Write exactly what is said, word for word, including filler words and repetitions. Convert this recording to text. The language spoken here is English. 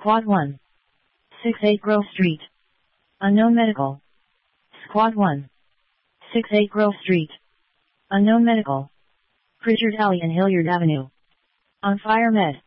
Squad one. six eight Grove Street. Unknown Medical. Squad one. six eight Grove Street. Unknown Medical. Pritchard Alley and Hilliard Avenue. On Fire Med.